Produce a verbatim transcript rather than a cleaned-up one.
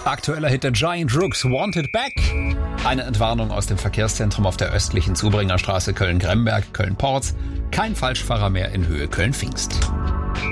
Aktueller Hit der Giant Rooks, Wanted Back. Eine Entwarnung aus dem Verkehrszentrum auf der östlichen Zubringerstraße Köln-Gremberg, Köln-Porz. Kein Falschfahrer mehr in Höhe Köln-Pfingst.